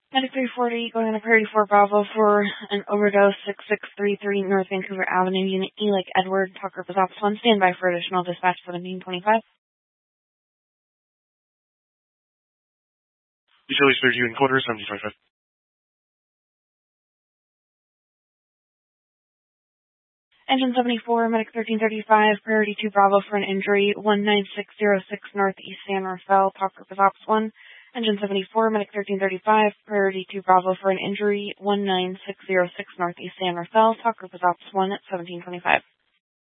Medic 340, going on to Prairie 4 Bravo for an overdose, 6633 North Vancouver Avenue, Unit E, like Edward, Tucker was Office 1, standby for additional dispatch 1725. Utilities 32 and quarter, 1725. Engine 74, Medic 1335, Priority 2 Bravo for an injury, 19606 Northeast San Rafael, Tucker was Office 1. Engine 74, Medic 1335, Priority 2 Bravo for an injury, 19606 Northeast San Rafael, Tucker was Office 1 at 1725.